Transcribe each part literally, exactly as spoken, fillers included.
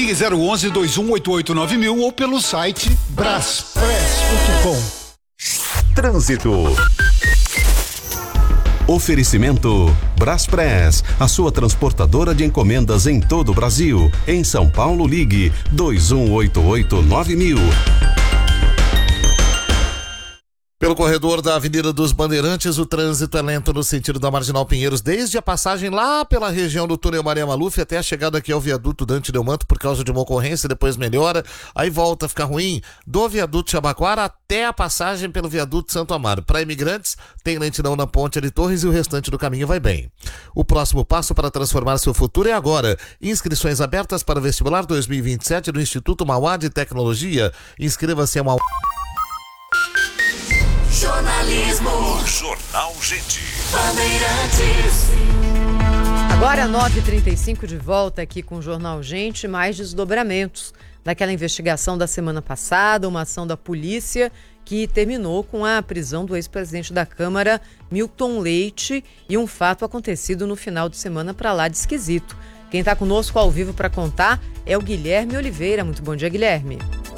Ligue zero onze, dois um oito oito, nove mil ou pelo site braspress ponto com. Trânsito. Oferecimento Braspress, a sua transportadora de encomendas em todo o Brasil. Em São Paulo, ligue dois um oito oito, nove mil. Pelo corredor da Avenida dos Bandeirantes, o trânsito é lento no sentido da Marginal Pinheiros, desde a passagem lá pela região do túnel Maria Maluf até a chegada aqui ao viaduto Dante Delmanto por causa de uma ocorrência, depois melhora, aí volta a ficar ruim do viaduto Jabaquara até a passagem pelo viaduto Santo Amaro. Para imigrantes, tem lentidão na ponte de Torres e o restante do caminho vai bem. O próximo passo para transformar seu futuro é agora. Inscrições abertas para o vestibular dois mil e vinte e sete do Instituto Mauá de Tecnologia. Inscreva-se a Mauá. Jornalismo. Jornal Gente. Bandeirantes. Agora nove e trinta e cinco, de volta aqui com o Jornal Gente, mais desdobramentos daquela investigação da semana passada, uma ação da polícia que terminou com a prisão do ex-presidente da Câmara, Milton Leite, e um fato acontecido no final de semana para lá de esquisito. Quem está conosco ao vivo para contar é o Guilherme Oliveira. Muito bom dia, Guilherme.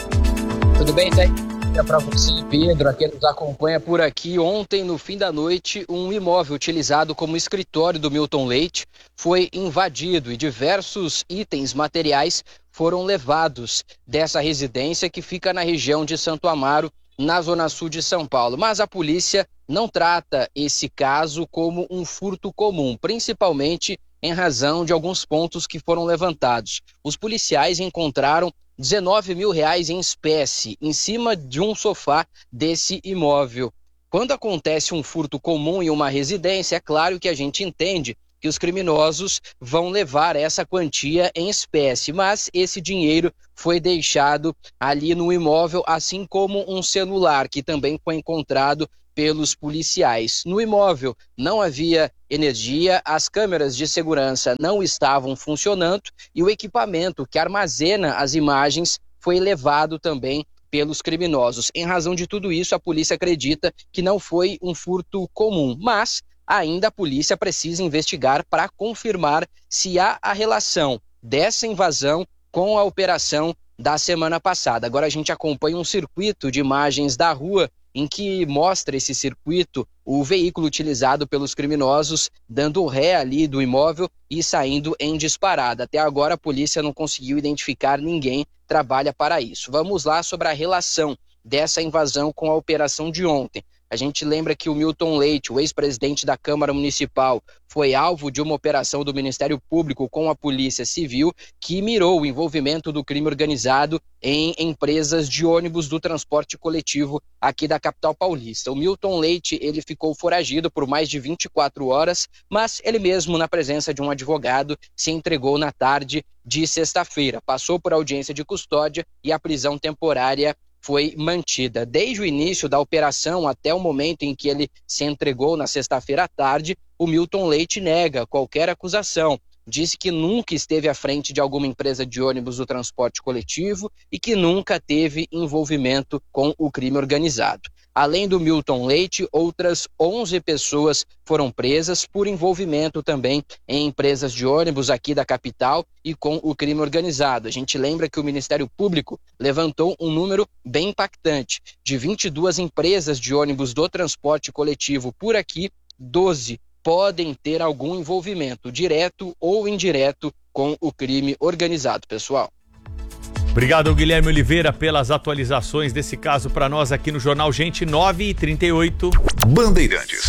Tudo bem, Zé? Para você, Pedro, a quem nos acompanha por aqui. Ontem, no fim da noite, um imóvel utilizado como escritório do Milton Leite foi invadido e diversos itens materiais foram levados dessa residência que fica na região de Santo Amaro, na zona sul de São Paulo. Mas a polícia não trata esse caso como um furto comum, principalmente em razão de alguns pontos que foram levantados. Os policiais encontraram dezenove mil reais em espécie em cima de um sofá desse imóvel. Quando acontece um furto comum em uma residência, é claro que a gente entende que os criminosos vão levar essa quantia em espécie, mas esse dinheiro foi deixado ali no imóvel, assim como um celular que também foi encontrado pelos policiais. No imóvel não havia energia, as câmeras de segurança não estavam funcionando e o equipamento que armazena as imagens foi levado também pelos criminosos. Em razão de tudo isso, a polícia acredita que não foi um furto comum, mas ainda a polícia precisa investigar para confirmar se há a relação dessa invasão com a operação da semana passada. Agora a gente acompanha um circuito de imagens da rua em que mostra esse circuito, o veículo utilizado pelos criminosos dando ré ali do imóvel e saindo em disparada. Até agora a polícia não conseguiu identificar ninguém, trabalha para isso. Vamos lá sobre a relação dessa invasão com a operação de ontem. A gente lembra que o Milton Leite, o ex-presidente da Câmara Municipal, foi alvo de uma operação do Ministério Público com a Polícia Civil que mirou o envolvimento do crime organizado em empresas de ônibus do transporte coletivo aqui da capital paulista. O Milton Leite, ele ficou foragido por mais de vinte e quatro horas, mas ele mesmo, na presença de um advogado, se entregou na tarde de sexta-feira. Passou por audiência de custódia e a prisão temporária foi mantida. Desde o início da operação até o momento em que ele se entregou na sexta-feira à tarde, o Milton Leite nega qualquer acusação. Disse que nunca esteve à frente de alguma empresa de ônibus do transporte coletivo e que nunca teve envolvimento com o crime organizado. Além do Milton Leite, outras onze pessoas foram presas por envolvimento também em empresas de ônibus aqui da capital e com o crime organizado. A gente lembra que o Ministério Público levantou um número bem impactante. De vinte e duas empresas de ônibus do transporte coletivo por aqui, doze podem ter algum envolvimento, direto ou indireto, com o crime organizado, pessoal. Obrigado, Guilherme Oliveira, pelas atualizações desse caso para nós aqui no Jornal Gente. Nove e trinta e oito. Bandeirantes.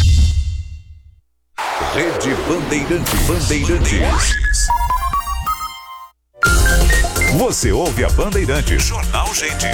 Rede Bandeirantes. Bandeirantes. Você ouve a Bandeirantes. Jornal Gente.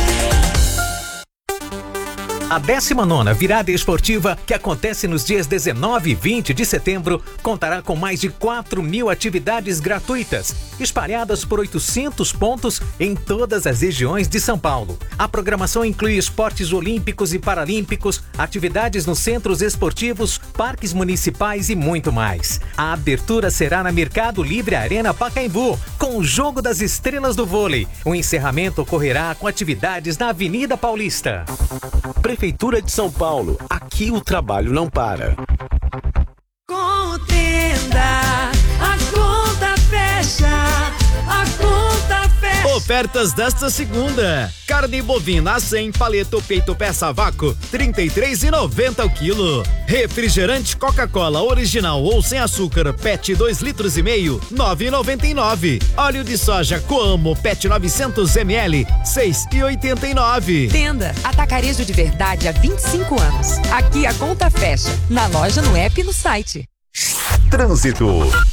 A décima nona Virada Esportiva, que acontece nos dias dezenove e vinte de setembro, contará com mais de quatro mil atividades gratuitas, espalhadas por oitocentos pontos em todas as regiões de São Paulo. A programação inclui esportes olímpicos e paralímpicos, atividades nos centros esportivos, parques municipais e muito mais. A abertura será na Mercado Livre Arena Pacaembu, com o Jogo das Estrelas do Vôlei. O encerramento ocorrerá com atividades na Avenida Paulista. Prefeitura de São Paulo, aqui o trabalho não para. Contenda, a conta fecha, a conta fecha. ofertas desta segunda. Carne bovina a cem, paleta peito peça a vácuo, trinta e três reais e noventa centavos o quilo. Refrigerante Coca-Cola original ou sem açúcar, Pet dois litros e meio, nove reais e noventa e nove centavos. Óleo de soja Coamo Pet novecentos mililitros, seis reais e oitenta e nove centavos. Tenda Atacarejo de Verdade há vinte e cinco anos. Aqui a conta fecha. Na loja, no app e no site. Trânsito.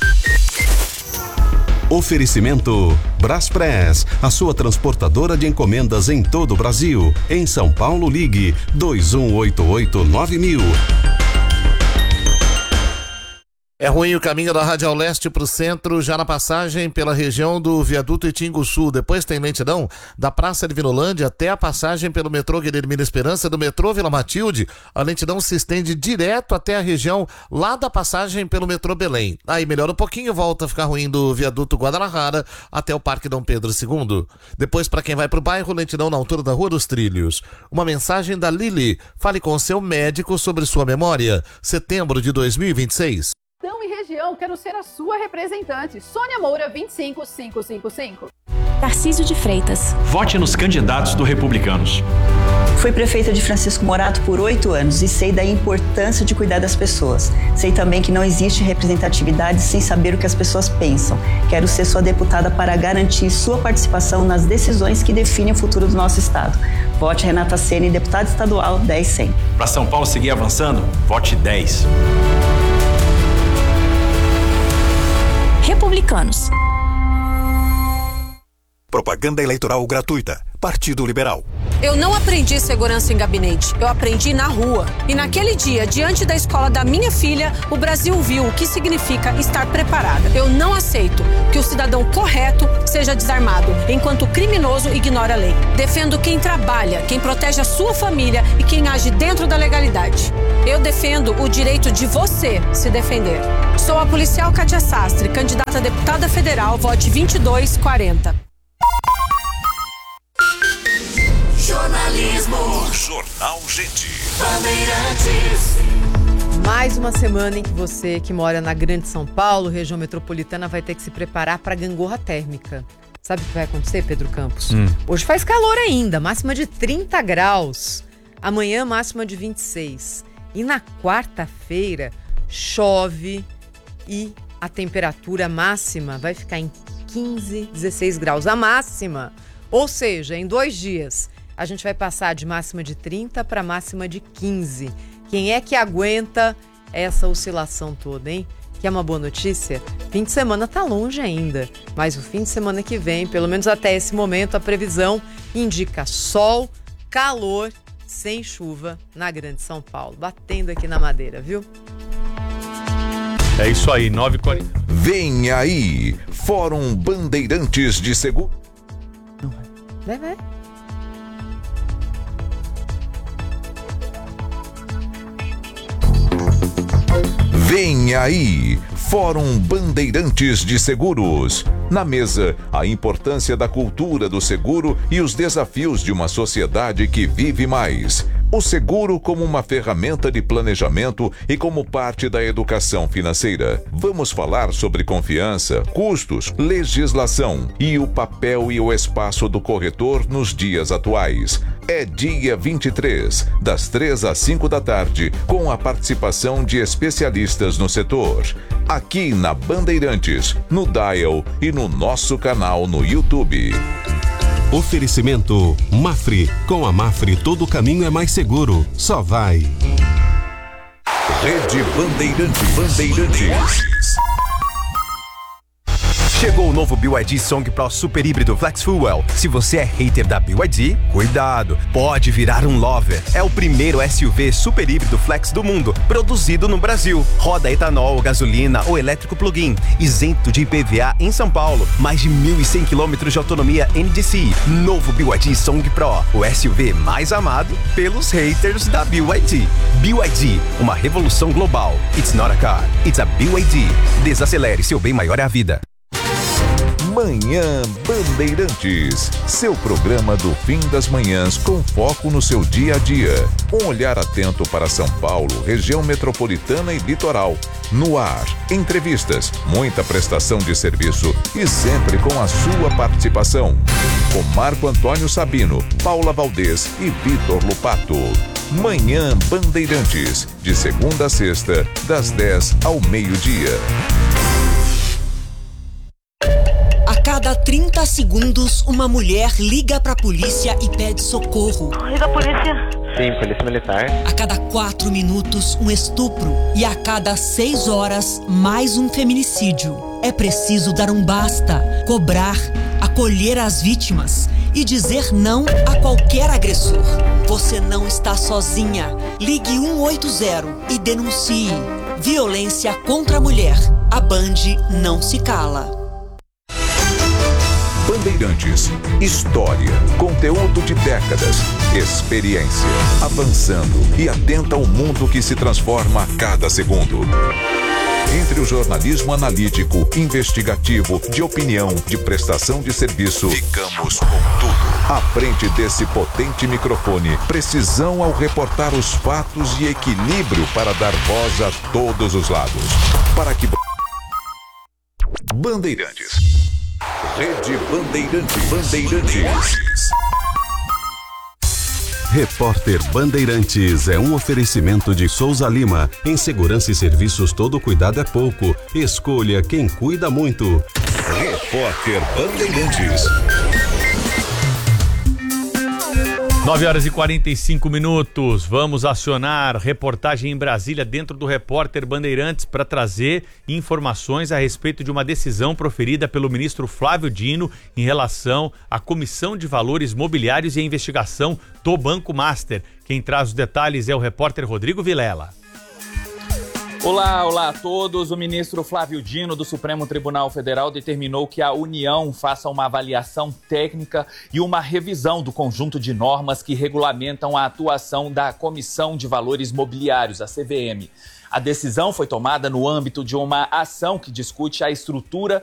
Oferecimento Braspress, a sua transportadora de encomendas em todo o Brasil. Em São Paulo, ligue dois um oito oito nove mil. É ruim o caminho da Radial Leste para o centro, já na passagem pela região do Viaduto Itinguçu. Depois tem lentidão da Praça de Vinolândia até a passagem pelo metrô Guilhermina Esperança, do metrô Vila Matilde. A lentidão se estende direto até a região lá da passagem pelo metrô Belém. Aí melhora um pouquinho, volta a ficar ruim do Viaduto Guadalajara até o Parque Dom Pedro segundo. Depois, para quem vai para o bairro, lentidão na altura da Rua dos Trilhos. Uma mensagem da Lili. Fale com seu médico sobre sua memória. Setembro de dois mil e vinte e seis. E região, quero ser a sua representante. Sônia Moura, vinte e cinco, quinhentos e cinquenta e cinco. Tarcísio de Freitas. Vote nos candidatos do Republicanos. Fui prefeita de Francisco Morato por oito anos e sei da importância de cuidar das pessoas. Sei também que não existe representatividade sem saber o que as pessoas pensam. Quero ser sua deputada para garantir sua participação nas decisões que definem o futuro do nosso estado. Vote Renata Ceni, deputada estadual dez cem. Para São Paulo seguir avançando, vote dez. Republicanos. Propaganda eleitoral gratuita. Partido Liberal. Eu não aprendi segurança em gabinete, eu aprendi na rua. E naquele dia, diante da escola da minha filha, o Brasil viu o que significa estar preparada. Eu não aceito que o cidadão correto seja desarmado, enquanto o criminoso ignora a lei. Defendo quem trabalha, quem protege a sua família e quem age dentro da legalidade. Eu defendo o direito de você se defender. Sou a policial Kátia Sastre, candidata a deputada federal, vote vinte e dois quarenta. Jornalismo. Jornal Gente. Bandeirantes. Mais uma semana em que você que mora na Grande São Paulo, região metropolitana, vai ter que se preparar para a gangorra térmica. Sabe o que vai acontecer, Pedro Campos? Hum. Hoje faz calor ainda, máxima de trinta graus. Amanhã, máxima de vinte e seis. E na quarta-feira, chove e a temperatura máxima vai ficar em quinze, dezesseis graus. A máxima. Ou seja, em dois dias, a gente vai passar de máxima de trinta para máxima de quinze. Quem é que aguenta essa oscilação toda, hein? Que é uma boa notícia? Fim de semana tá longe ainda, mas o fim de semana que vem, pelo menos até esse momento, a previsão indica sol, calor, sem chuva na Grande São Paulo. Batendo aqui na madeira, viu? É isso aí, nove e quarenta. Vem aí, Fórum Bandeirantes de Seguro. Vai, vai. Vem aí, Fórum Bandeirantes de Seguros. Na mesa, a importância da cultura do seguro e os desafios de uma sociedade que vive mais. O seguro como uma ferramenta de planejamento e como parte da educação financeira. Vamos falar sobre confiança, custos, legislação e o papel e o espaço do corretor nos dias atuais. É dia vinte e três, das três às cinco da tarde, com a participação de especialistas no setor. Aqui na Bandeirantes, no Dial e no nosso canal no YouTube. Oferecimento Mafre. Com a Mafre todo caminho é mais seguro. Só vai. Rede Bandeirantes. Bandeirantes. Chegou o novo B Y D Song Pro Super Híbrido Flex Fuel. Se você é hater da B Y D, cuidado, pode virar um lover. É o primeiro S U V super híbrido flex do mundo, produzido no Brasil. Roda etanol, gasolina ou elétrico plug-in, isento de I P V A em São Paulo. Mais de mil e cem quilômetros de autonomia N D C I. Novo B Y D Song Pro, o S U V mais amado pelos haters da B Y D. B Y D, uma revolução global. It's not a car, it's a B Y D. Desacelere, seu bem maior é a vida. Manhã Bandeirantes, seu programa do fim das manhãs com foco no seu dia a dia. Um olhar atento para São Paulo, região metropolitana e litoral. No ar, entrevistas, muita prestação de serviço e sempre com a sua participação. Com Marco Antônio Sabino, Paula Valdez e Vitor Lupato. Manhã Bandeirantes, de segunda a sexta, das dez ao meio-dia. A cada trinta segundos, uma mulher liga pra polícia e pede socorro. Liga a polícia. Sim, polícia militar. A cada quatro minutos, um estupro. E a cada seis horas, mais um feminicídio. É preciso dar um basta, cobrar, acolher as vítimas e dizer não a qualquer agressor. Você não está sozinha. Ligue um oito zero e denuncie. Violência contra a mulher. A Band não se cala. Bandeirantes, história, conteúdo de décadas, experiência, avançando e atenta ao mundo que se transforma a cada segundo. Entre o jornalismo analítico, investigativo, de opinião, de prestação de serviço, ficamos com tudo. À frente desse potente microfone, precisão ao reportar os fatos e equilíbrio para dar voz a todos os lados. Para que... Bandeirantes. Rede Bandeirantes. Bandeirantes. Repórter Bandeirantes é um oferecimento de Souza Lima. Em segurança e serviços, todo cuidado é pouco. Escolha quem cuida muito. Repórter Bandeirantes. nove horas e quarenta e cinco minutos. Vamos acionar reportagem em Brasília dentro do Repórter Bandeirantes para trazer informações a respeito de uma decisão proferida pelo ministro Flávio Dino em relação à Comissão de Valores Mobiliários e a investigação do Banco Master. Quem traz os detalhes é o repórter Rodrigo Vilela. Olá, olá a todos. O ministro Flávio Dino do Supremo Tribunal Federal determinou que a União faça uma avaliação técnica e uma revisão do conjunto de normas que regulamentam a atuação da Comissão de Valores Mobiliários, a C V M. A decisão foi tomada no âmbito de uma ação que discute a estrutura